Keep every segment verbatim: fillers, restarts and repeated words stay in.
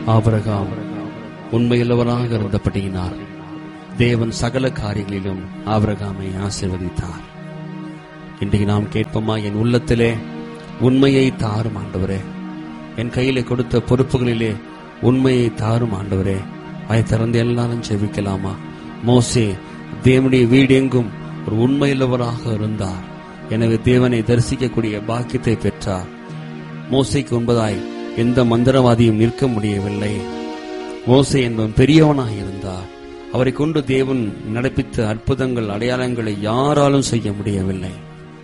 Abraham உண்மையுள்ளவராக இருந்தபடியினார் தேவன் சகல காரியங்களிலும் ஆபிரகாமை ஆசீர்வதித்தார். இன்றைக்கு நாம் கேட்போமா, என் உள்ளத்திலே உண்மையை தாரும் ஆண்டவரே, என் கையிலே கொடுத்த பொறுப்புகளிலே உண்மையை தாரும் ஆண்டவரே. அதை திறந்து எல்லாரும் ஜெபிக்கலாமா? மோசே தேவனுடைய வீடு எங்கும் ஒரு உண்மையுள்ளவராக இருந்தார். எனவே தேவனை தரிசிக்கக்கூடிய பாக்கியத்தை பெற்றார். மோசைக்கு முன்பதாய் எந்த மந்திரவாதியும் நிற்க முடியவில்லை. மோசே என்பவன் பெரியவனாக இருந்தார். அவரை கொண்டு தேவன் நடப்பித்த அற்புதங்கள், அடையாளங்களை யாராலும் செய்ய முடியவில்லை.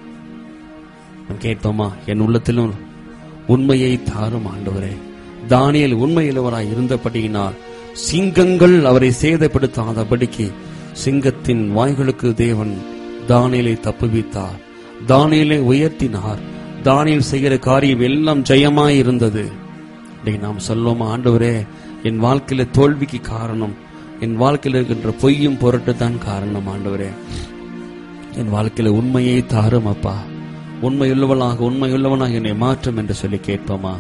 கேட்போமா, என் உள்ளத்திலும் உண்மையை தாரும் ஆண்டவரே. தானியேல் உண்மையுள்ளவராய் இருந்தபடியினால் சிங்கங்கள் அவரை சேதப்படுத்தாதபடிக்கு சிங்கத்தின் வாய்களுக்கு தேவன் தானியேலை தப்புவித்தார். தானியேலை உயர்த்தினார். தானியேல் செய்கிற காரியம் எல்லாம் ஜெயமாய் இருந்தது. இன்னைக்கு நாம் சொல்லுவோமா, ஆண்டவரே என் வாழ்க்கையில தோல்விக்கு காரணம் என் வாழ்க்கையில் இருக்கின்ற பொய்யும் பொருட்டு தான் காரணம். ஆண்டவரே என் வாழ்க்கையில உண்மையை தாரும் அப்பா. உண்மையுள்ளவளாக உண்மையுள்ளவனாக என்னை மாற்றும் என்று சொல்லி கேட்போமா?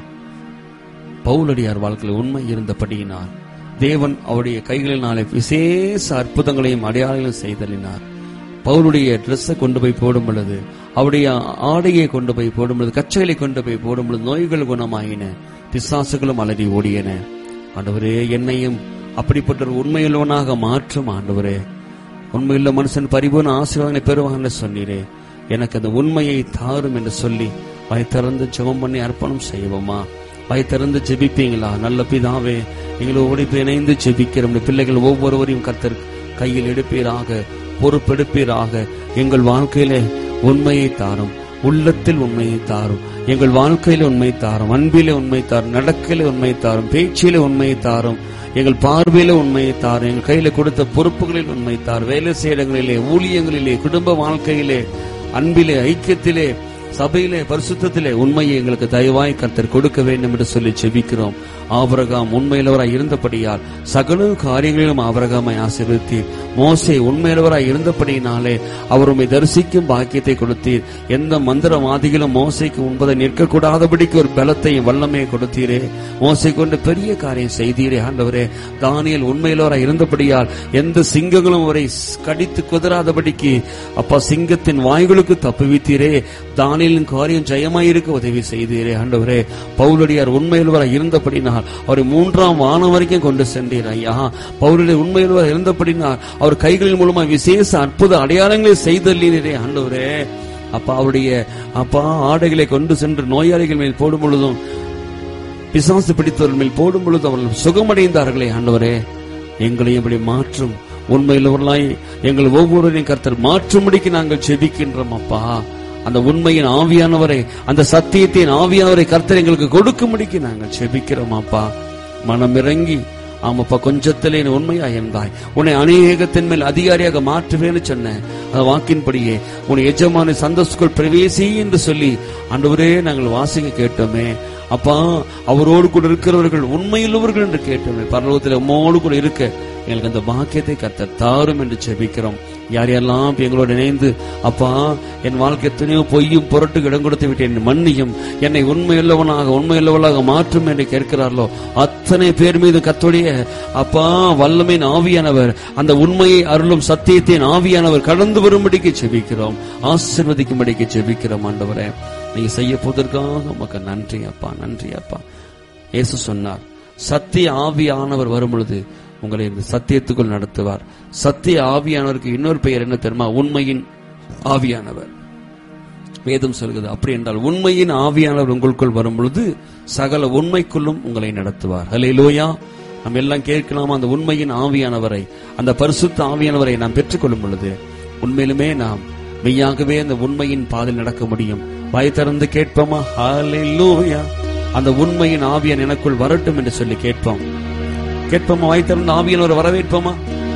பவுலடியார் வாழ்க்கையில் உண்மை இருந்தபடியினால் தேவன் அவருடைய கைகளினாலே விசேஷ அற்புதங்களையும் அடையாளங்களையும் செய்தலினார். பவுலுடைய ட்ரெஸ்ஸை கொண்டு போய் போடும் பொழுது, அவருடைய ஆடையை கொண்டு போய் போடும் பொழுது, கச்சைகளை கொண்டு போய் போடும் பொழுது நோய்கள் குணமாயின, பிசாசுகளும் அலறி ஓடியன. ஆண்டவரே என்னையும் அப்படிப்பட்ட ஒரு உண்மையுள்ளவனாக மாற்றும் ஆண்டவரே. உண்மையுள்ள மனுஷன் பரிபூர்ண ஆசீர்வாதங்களை பெறுவான்னு சொன்னீரே, எனக்கு அந்த உண்மையை தாரும் என்று சொல்லி வாய் திறந்து ஜெபம் பண்ணி அர்ப்பணம் செய்வோமா? வாய் திறந்து ஜெபிப்பீங்களா? நல்ல பிதாவே, எங்களோடு இணைந்து ஜெபிக்கிற பிள்ளைகள் ஒவ்வொருவரையும் கர்த்தர் கையில் எடுப்பீராக, பொறுப்பெடுப்பீராக. எங்கள் வாழ்க்கையிலே உண்மையை தாரும், உள்ளத்தில் உண்மையை தாரும், எங்கள் வாழ்க்கையில உண்மை தாரும், அன்பிலே உண்மை தாரும், நடக்கையில உண்மை தாரும், பேச்சிலே உண்மை தாரும், எங்கள் பார்வையில உண்மையை தாரும், எங்கள் கையில கொடுத்த பொறுப்புகளில் உண்மை தாரும், வேலை செய்யங்களிலே, ஊழியங்களிலே, குடும்ப வாழ்க்கையிலே, அன்பிலே, ஐக்கியத்திலே, சபையிலே, பரிசுத்தத்திலே உண்மையை எங்களுக்கு தயவாய் கர்த்தர் கொடுக்க வேண்டும் என்று சொல்லி செபிக்கிறோம். ஆபிரகாம் உண்மையுள்ளவராய் இருந்தபடியால் சகல காரியங்களிலும் ஆபிரகாமை ஆசீர்வதித்தீர். மோசே உண்மையுள்ளவராய் இருந்தபடியினாலே அவர் உம்மை தரிசிக்கும் பாக்கியத்தை கொடுத்தீர். எந்த மந்திரவாதிகளும் மோசைக்கு முன்பதை நிற்கக்கூடாதபடிக்கு ஒரு பலத்தையும் வல்லமையை கொடுத்தீரே. மோசை கொண்டு பெரிய காரியம் செய்தீரே ஆண்டவரே. தானியேல் உண்மையுள்ளவராய் இருந்தபடியால் எந்த சிங்கங்களும் அவரை கடித்து குதறாதபடிக்கு அப்பா சிங்கத்தின் வாய்களுக்கு தப்புவித்தீரே. தானியேலின் காரியம் ஜெயமாயிருக்க உதவி செய்தீரே ஆண்டவரே. பவுலடியார் உண்மையுள்ளவராய் இருந்தபடினால் அவரை மூன்றாம் வானம் வரைக்கும் கொண்டு சென்றீர் ஐயா. பவுலுடைய உண்மையுள்ளவராய் இருந்தபடினால் அவர் கைகளின் மூலமா விசேஷ அற்புத அடையாளங்களை செய்தீரே ஆண்டவரே. அப்பா அவருடைய அப்பா ஆடைகளை கொண்டு சென்று நோயாளிகள் மேல் போடும் பொழுதும், பிசாசு பிடித்தவர்கள் மேல் போடும் பொழுதும் அவர்கள் சுகமடைந்தார்களே ஆண்டவரே. எங்களையும் இப்படி மாற்றும் உண்மையுள்ளவர்களாய் எங்கள் ஒவ்வொருவரையும் கர்த்தர் மாற்றும்படிக்கு நாங்கள் செபிக்கின்றோம் அப்பா. அந்த உண்மையின் ஆவியானவரை, அந்த சத்தியத்தின் ஆவியானவரை கர்த்தர் எங்களுக்கு கொடுக்கும்படிக்கு நாங்கள் செபிக்கிறோம் அப்பா. மனம் இறங்கி ஆமாப்பா, கொஞ்சத்திலே உண்மையா இருந்தாய், உன்னை அநேகத்தின் மேல் அதிகாரியாக மாற்றுவேன்னு சொன்னேன். அந்த வாக்கின்படியே உன்னை எஜமான சந்தோஷக்குள் பிரவேசி என்று சொல்லி ஆண்டவரே நாங்கள் வாசிக்க கேட்டோமே அப்பா. அவரோடு கூட இருக்கிறவர்கள் உண்மையுள்ளவர்கள் என்று கேட்டோமே. பரலோகத்தில் உம்மோடு கூட இருக்க எங்களுக்கு அந்த பாக்கியத்தை கர்த்தர் தாரும் என்று செபிக்கிறோம். யார் யாரெல்லாம் எங்களோடு இணைந்து அப்பா என் வாழ்க்கை எத்தனையோ பொய்யும் பொருட்டு இடம் கொடுத்து விட்டேன், மன்னியும், என்னை உண்மையுள்ளவனாக உண்மையுள்ளவளாக மாற்றும் என்று கேட்கிறார்களோ அத்தனை பேர் மீது கர்த்தருடைய அப்பா வல்லமையின் ஆவியானவர், அந்த உண்மையை அருளும் சத்தியத்தின் ஆவியானவர் கடந்து வரும்படிக்கு செபிக்கிறோம், ஆசீர்வதிக்கும்படிக்கு செபிக்கிறோம். ஆண்டவரே நீங்க செய்ய போவதற்காக உமக்கு நன்றி அப்பா, நன்றி அப்பா. இயேசு சொன்னார், சத்திய ஆவியானவர் வரும் பொழுது உங்களை இந்த சத்தியத்துக்குள் நடத்துவார். சத்திய ஆவியானவருக்கு இன்னொரு பெயர் என்ன தெரியுமா? உண்மையின் ஆவியானவர். வேதம் சொல்கிறது அப்படி என்றால் உண்மையின் ஆவியானவர் உங்களுக்குள் வரும் பொழுது சகல உண்மைக்குள்ளும் உங்களை நடத்துவார். ஹல்லேலூயா. நாம் எல்லாம் கேட்கலாமா? அந்த உண்மையின் ஆவியானவரை, அந்த பரிசுத்த ஆவியானவரை நாம் பெற்றுக்கொள்ளும் பொழுது உண்மையிலுமே நாம் மெய்யாகவே அந்த உண்மையின் பாதையில் நடக்க முடியும். வாய் திறந்து கேட்போமா? ஹல்லேலூயா. அந்த உண்மையின் ஆவியான் எனக்குள் வரட்டும் என்று சொல்லி கேட்போம். கேட்போமா? வாய் திறந்து ஆவியானவரை வரவேற்போமா?